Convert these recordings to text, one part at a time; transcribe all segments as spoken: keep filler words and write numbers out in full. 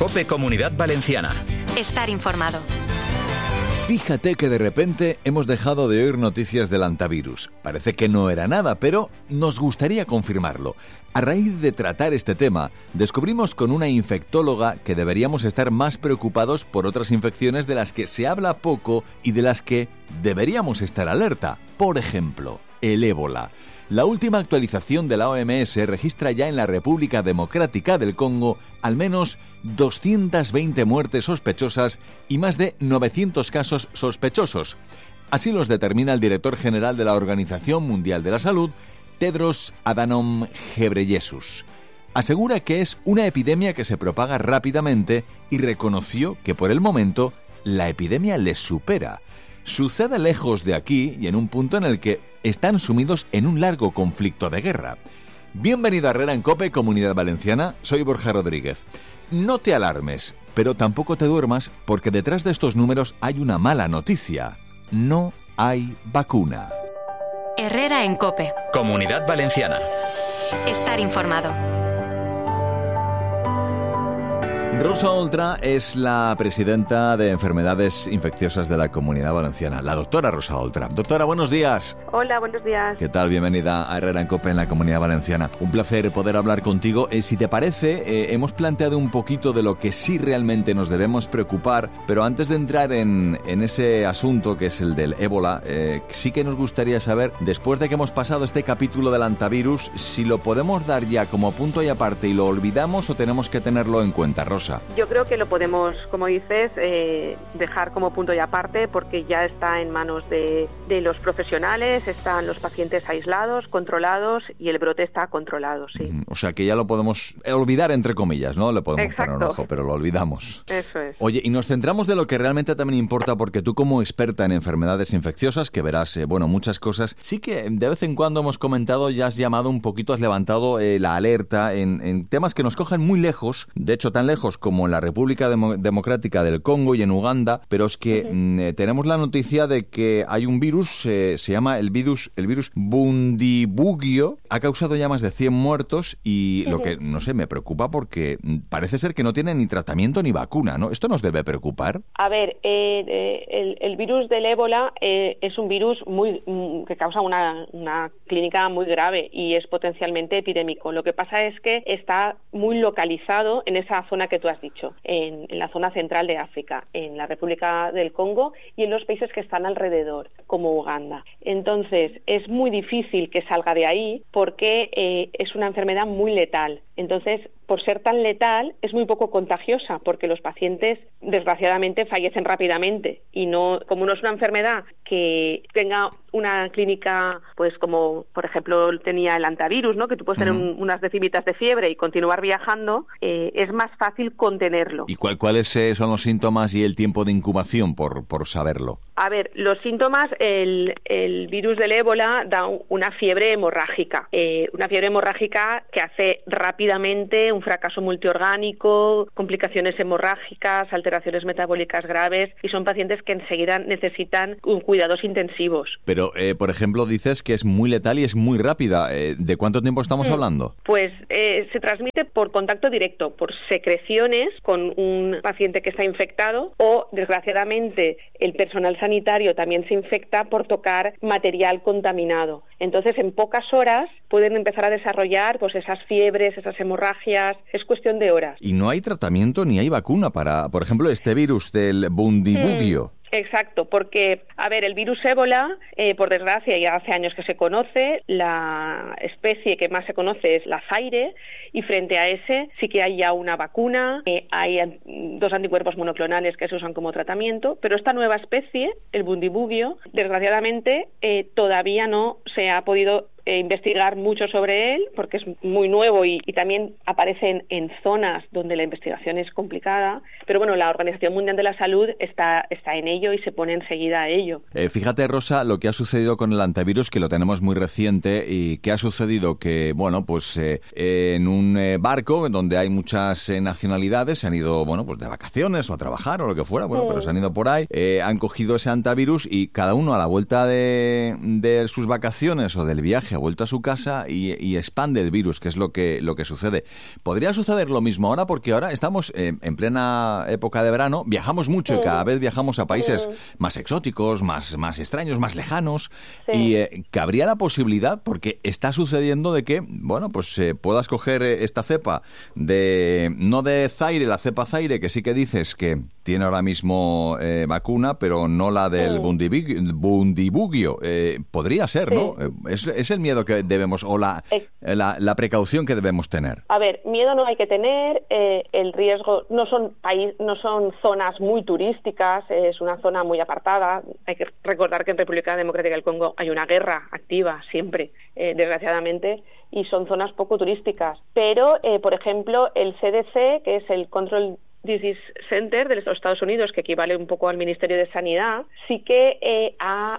COPE Comunidad Valenciana. Estar informado. Fíjate que de repente hemos dejado de oír noticias del antivirus. Parece que no era nada, pero nos gustaría confirmarlo. A raíz de tratar este tema, descubrimos con una infectóloga que deberíamos estar más preocupados por otras infecciones de las que se habla poco y de las que deberíamos estar alerta. Por ejemplo, el ébola. La última actualización de la O M S registra ya en la República Democrática del Congo al menos doscientas veinte muertes sospechosas y más de novecientos casos sospechosos. Así los determina el director general de la Organización Mundial de la Salud, Tedros Adhanom Ghebreyesus. Asegura que es una epidemia que se propaga rápidamente y reconoció que por el momento la epidemia les supera. Sucede lejos de aquí y en un punto en el que están sumidos en un largo conflicto de guerra. Bienvenido a Herrera en COPE, Comunidad Valenciana. Soy Borja Rodríguez. No te alarmes, pero tampoco te duermas porque detrás de estos números hay una mala noticia. No hay vacuna. Herrera en COPE. Comunidad Valenciana. Estar informado. Rosa Oltra es la presidenta de Enfermedades Infecciosas de la Comunidad Valenciana, la doctora Rosa Oltra. Doctora, buenos días. Hola, buenos días. ¿Qué tal? Bienvenida a Herrera en COPE en la Comunidad Valenciana. Un placer poder hablar contigo. Eh, si te parece, eh, hemos planteado un poquito de lo que sí realmente nos debemos preocupar, pero antes de entrar en, en ese asunto que es el del ébola, eh, sí que nos gustaría saber, después de que hemos pasado este capítulo del antivirus, si lo podemos dar ya como punto y aparte y lo olvidamos o tenemos que tenerlo en cuenta, Rosa. Yo creo que lo podemos, como dices, eh, dejar como punto y aparte porque ya está en manos de, de los profesionales, están los pacientes aislados, controlados y el brote está controlado, sí. O sea que ya lo podemos olvidar entre comillas, ¿no? Le podemos Exacto. poner un ojo, pero lo olvidamos. Eso es. Oye, y nos centramos de lo que realmente también importa porque tú como experta en enfermedades infecciosas, que verás, eh, bueno, muchas cosas, sí que de vez en cuando hemos comentado, ya has llamado un poquito, has levantado eh, la alerta en, en temas que nos cogen muy lejos, de hecho tan lejos como en la República Demo- Democrática del Congo y en Uganda, pero es que uh-huh. mm, tenemos la noticia de que hay un virus, eh, se llama el virus el virus Bundibugyo, ha causado ya más de cien muertos y uh-huh. lo que, no sé, me preocupa porque parece ser que no tiene ni tratamiento ni vacuna, ¿no? ¿Esto nos debe preocupar? A ver, eh, eh, el, el virus del ébola eh, es un virus muy mm, que causa una, una clínica muy grave y es potencialmente epidémico. Lo que pasa es que está muy localizado en esa zona que tú has dicho, en, en la zona central de África, en la República del Congo y en los países que están alrededor, como Uganda. Entonces, es muy difícil que salga de ahí porque eh, es una enfermedad muy letal. Entonces, por ser tan letal, es muy poco contagiosa porque los pacientes, desgraciadamente, fallecen rápidamente y no, como no es una enfermedad que tenga una clínica, pues como, por ejemplo, tenía el antivirus, ¿no? Que tú puedes tener uh-huh. un, unas decimitas de fiebre y continuar viajando, eh, es más fácil contenerlo. ¿Y cuál, cuáles eh, son los síntomas y el tiempo de incubación, por, por saberlo? A ver, los síntomas, el, el virus del ébola da una fiebre hemorrágica, eh, una fiebre hemorrágica que hace rápidamente un fracaso multiorgánico, complicaciones hemorrágicas, alteraciones metabólicas graves y son pacientes que enseguida necesitan cuidados intensivos. Pero, eh, por ejemplo, dices que es muy letal y es muy rápida. Eh, ¿De cuánto tiempo estamos mm. hablando? Pues eh, se transmite por contacto directo, por secreciones con un paciente que está infectado o, desgraciadamente, el personal sanitario también se infecta por tocar material contaminado. Entonces, en pocas horas pueden empezar a desarrollar pues esas fiebres, esas hemorragias, es cuestión de horas. Y no hay tratamiento ni hay vacuna para, por ejemplo, este virus del Bundibugyo. Mm. Exacto, porque, a ver, el virus ébola, eh, por desgracia, ya hace años que se conoce, la especie que más se conoce es la Zaire, y frente a ese sí que hay ya una vacuna, eh, hay an- dos anticuerpos monoclonales que se usan como tratamiento, pero esta nueva especie, el Bundibugyo, desgraciadamente eh, todavía no se ha podido eh, investigar mucho sobre él, porque es muy nuevo y, y también aparece en, en zonas donde la investigación es complicada, pero bueno, la Organización Mundial de la Salud está, está en ello y se pone enseguida a ello. Eh, fíjate, Rosa, lo que ha sucedido con el antivirus, que lo tenemos muy reciente, y que ha sucedido que, bueno, pues eh, en un eh, barco donde hay muchas eh, nacionalidades, se han ido, bueno, pues de vacaciones o a trabajar o lo que fuera, bueno, sí. pero se han ido por ahí, eh, han cogido ese antivirus y cada uno a la vuelta de, de sus vacaciones o del viaje protege, ha vuelto a su casa y, y expande el virus, que es lo que, lo que sucede. ¿Podría suceder lo mismo ahora? Porque ahora estamos eh, en plena época de verano, viajamos mucho sí. y cada vez viajamos a países sí. más exóticos, más, más extraños, más lejanos. Sí. Y eh, cabría la posibilidad, porque está sucediendo de que, bueno, pues eh, puedas coger esta cepa de, no de Zaire, la cepa Zaire, que sí que dices que tiene ahora mismo eh, vacuna, pero no la del sí. Bundibugyo. Bundibugyo. Eh, podría ser, sí. ¿no? Es, es el miedo que debemos, o la, eh. la, la precaución que debemos tener. A ver, miedo no hay que tener, eh, el riesgo, no son país, no son zonas muy turísticas, eh, es una zona muy apartada. Hay que recordar que en República Democrática del Congo hay una guerra activa siempre, eh, desgraciadamente, y son zonas poco turísticas. Pero, eh, por ejemplo, el C D C, que es el Control Disease Center de los Estados Unidos, que equivale un poco al Ministerio de Sanidad, sí que eh, ha,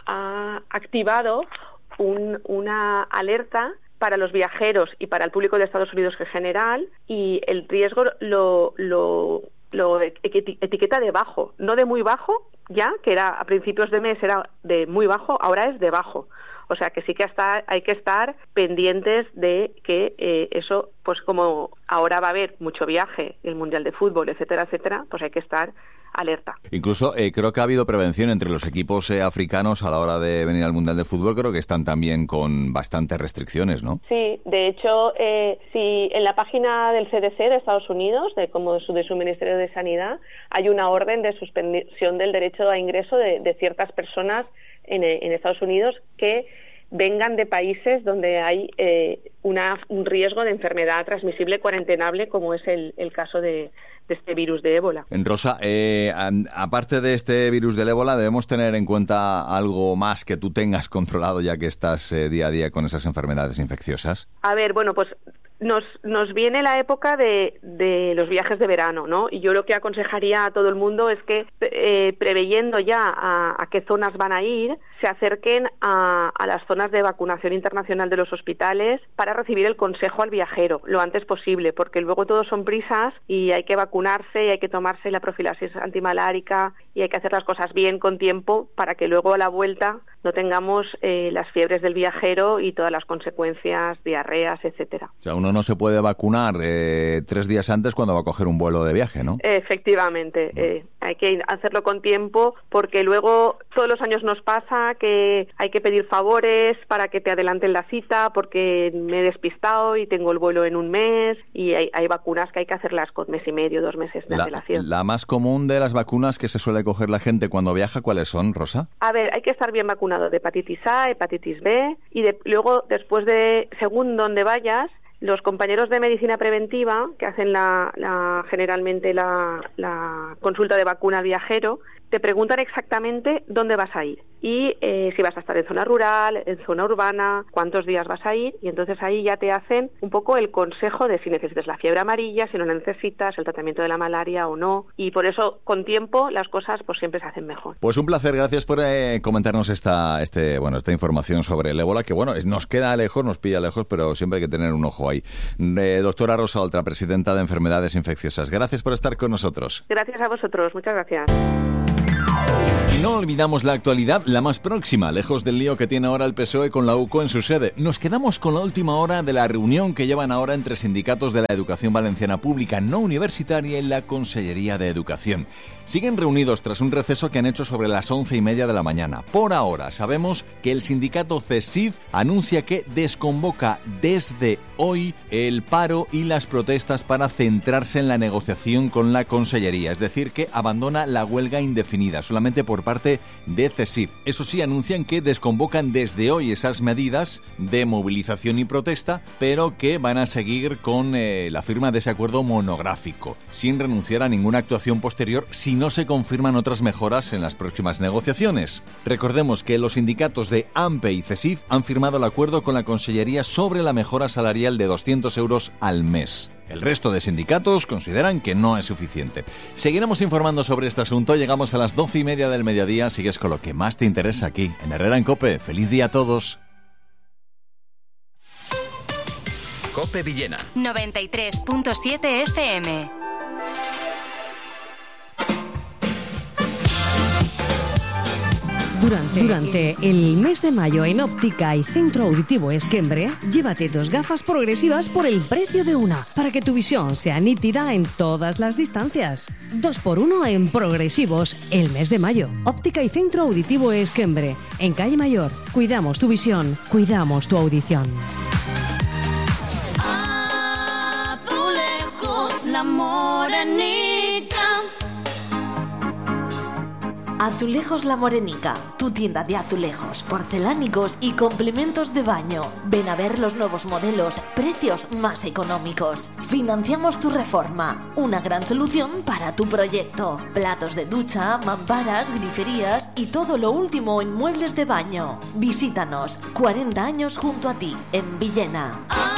ha activado un, una alerta para los viajeros y para el público de Estados Unidos en general, y el riesgo lo, lo, lo etiqueta de bajo, no de muy bajo, ya, que era a principios de mes era de muy bajo, ahora es de bajo. O sea que sí que hasta hay que estar pendientes de que eh, eso, pues como ahora va a haber mucho viaje, el Mundial de Fútbol, etcétera, etcétera, pues hay que estar alerta. Incluso eh, creo que ha habido prevención entre los equipos eh, africanos a la hora de venir al Mundial de Fútbol. Creo que están también con bastantes restricciones, ¿no? Sí, de hecho, eh, si en la página del C D C de Estados Unidos, de como su, de su Ministerio de Sanidad, hay una orden de suspensión del derecho a ingreso de, de ciertas personas en, en Estados Unidos que vengan de países donde hay eh, una, un riesgo de enfermedad transmisible cuarentenable, como es el, el caso de, de este virus de ébola. Rosa, eh, a, aparte de este virus del ébola, debemos tener en cuenta algo más que tú tengas controlado, ya que estás eh, día a día con esas enfermedades infecciosas. A ver, bueno, pues nos, nos viene la época de, de los viajes de verano, ¿no? Y yo lo que aconsejaría a todo el mundo es que, eh, preveyendo ya a, a qué zonas van a ir, se acerquen a, a las zonas de vacunación internacional de los hospitales para recibir el consejo al viajero lo antes posible, porque luego todo son prisas y hay que vacunarse y hay que tomarse la profilaxis antimalárica y hay que hacer las cosas bien con tiempo para que luego a la vuelta no tengamos eh, las fiebres del viajero y todas las consecuencias, diarreas, etcétera. O sea, uno no se puede vacunar eh, tres días antes cuando va a coger un vuelo de viaje, ¿no? Efectivamente, no. eh, hay que hacerlo con tiempo, porque luego todos los años nos pasa que hay que pedir favores para que te adelanten la cita porque me he despistado y tengo el vuelo en un mes, y hay, hay vacunas que hay que hacerlas con mes y medio, dos meses de la, antelación. La más común de las vacunas que se suele coger la gente cuando viaja, ¿cuáles son, Rosa? A ver, hay que estar bien vacunado de hepatitis A, hepatitis B, y de, luego, después de, según donde vayas, los compañeros de medicina preventiva, que hacen la, la generalmente la, la consulta de vacuna al viajero, te preguntan exactamente dónde vas a ir y eh, si vas a estar en zona rural, en zona urbana, cuántos días vas a ir, y entonces ahí ya te hacen un poco el consejo de si necesitas la fiebre amarilla, si no la necesitas, el tratamiento de la malaria o no, y por eso con tiempo las cosas pues siempre se hacen mejor. Pues un placer, gracias por eh, comentarnos esta este bueno esta información sobre el ébola, que bueno, es, nos queda lejos, nos pilla lejos, pero siempre hay que tener un ojo ahí. Eh, doctora Rosa Oltra, presidenta de Enfermedades Infecciosas, gracias por estar con nosotros. Gracias a vosotros, muchas gracias. Y no olvidamos la actualidad, la más próxima, lejos del lío que tiene ahora el P S O E con la U C O en su sede. Nos quedamos con la última hora de la reunión que llevan ahora entre sindicatos de la educación valenciana pública no universitaria y la Consellería de Educación. Siguen reunidos tras un receso que han hecho sobre las once y media de la mañana. Por ahora sabemos que el sindicato CESIF anuncia que desconvoca desde hoy el paro y las protestas para centrarse en la negociación con la Consellería, es decir, que abandona la huelga indefinida, solamente por parte de CESIF. Eso sí, anuncian que desconvocan desde hoy esas medidas de movilización y protesta, pero que van a seguir con eh, la firma de ese acuerdo monográfico, sin renunciar a ninguna actuación posterior si no se confirman otras mejoras en las próximas negociaciones. Recordemos que los sindicatos de AMPE y CESIF han firmado el acuerdo con la Consellería sobre la mejora salarial de doscientos euros al mes. El resto de sindicatos consideran que no es suficiente. Seguiremos informando sobre este asunto. Llegamos a las doce y media del mediodía. Sigues con lo que más te interesa aquí, en Herrera en COPE. ¡Feliz día a todos! COPE Villena noventa y tres punto siete F M. Durante, durante el mes de mayo en Óptica y Centro Auditivo Esquembre, llévate dos gafas progresivas por el precio de una, para que tu visión sea nítida en todas las distancias. Dos por uno en progresivos el mes de mayo. Óptica y Centro Auditivo Esquembre, en Calle Mayor. Cuidamos tu visión, cuidamos tu audición. Azulejos La Morenica. Azulejos La Morenica, tu tienda de azulejos, porcelánicos y complementos de baño. Ven a ver los nuevos modelos, precios más económicos. Financiamos tu reforma, una gran solución para tu proyecto. Platos de ducha, mamparas, griferías y todo lo último en muebles de baño. Visítanos, cuarenta años junto a ti, en Villena.